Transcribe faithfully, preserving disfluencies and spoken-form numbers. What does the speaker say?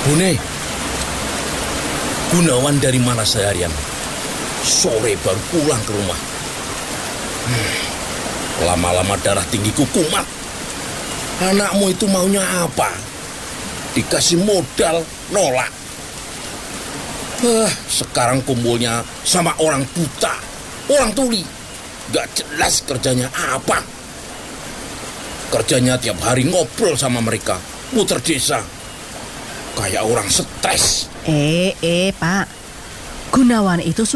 Bune, Gunawan dari mana seharian? Sore baru pulang ke rumah. Hmm, lama-lama darah tinggiku kumat. Anakmu itu maunya apa? Dikasih modal, nolak. Huh, sekarang kumpulnya sama orang buta, orang tuli. Gak jelas kerjanya apa. Kerjanya tiap hari ngobrol sama mereka, muter desa. Kayak orang stres. Eh, eh, Pak. Gunawan itu